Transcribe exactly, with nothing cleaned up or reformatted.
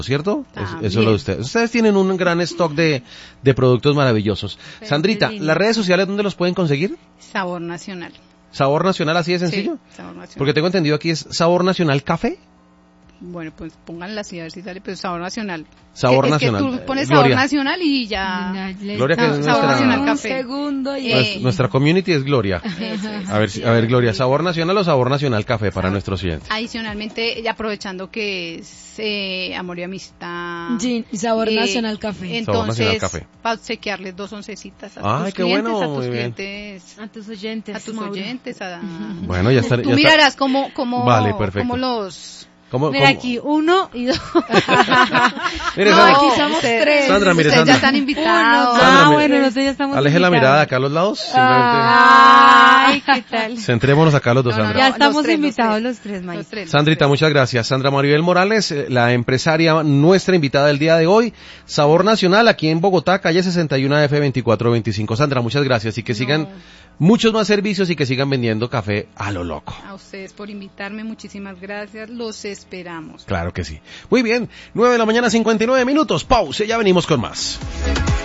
¿cierto? También. Eso es lo de ustedes. Ustedes tienen un gran stock de, de productos maravillosos. Pero Sandrita, qué lindo. ¿las redes sociales dónde los pueden conseguir? Sabor Nacional. ¿Sabor Nacional así de sencillo? Sí, Sabor Nacional. Porque tengo entendido aquí es Sabor Nacional Café. Bueno, pues pónganla así a ver si sale, pero Sabor Nacional. Sabor Que- Nacional. Es que tú pones Eh, Sabor Gloria. Nacional y ya... Gloria, que es Sabor nuestra- Nacional Un Café. segundo y... Eh, Nues- Nuestra community es Gloria. Eso es. A ver, si- a ver, Gloria, ¿Sabor Nacional o Sabor Nacional Café para nuestros oyentes? Adicionalmente, aprovechando que es eh, Amor y Amistad. Gin y Sabor eh, Nacional Café. Sabor Nacional Entonces, Café. para obsequiarles dos oncecitas a Ay, tus qué clientes, bueno, a tus muy bien. clientes, A tus oyentes, a tus Mauro. oyentes. A... Bueno, ya está. Tú ya está. mirarás cómo, cómo, Vale, perfecto. cómo los... ¿Cómo- Mira cómo? aquí, uno y dos. Mire, No, Sandra, aquí somos ustedes- tres. Sandra, mire, ustedes Sandra. ya están invitados. Uno, Sandra, ah, mire. bueno, nosotros ya estamos aleje la invitados. mirada acá a los lados. Simplemente Ay, ¿qué tal? centrémonos acá los dos, No, no, Sandra. Ya los estamos tres, los invitados tres. los tres, Maíz. Los tres, los Sandrita, tres. muchas gracias. Sandra Maribel Morales, eh, la empresaria, nuestra invitada del día de hoy. Sabor Nacional, aquí en Bogotá, calle sesenta y uno F veinticuatro veinticinco. Sandra, muchas gracias y que sigan muchos más servicios y que sigan vendiendo café a lo loco. A ustedes por invitarme, muchísimas gracias. Los esperamos. Claro que sí. Muy bien, nueve de la mañana, cincuenta y nueve minutos. Pausa, ya venimos con más.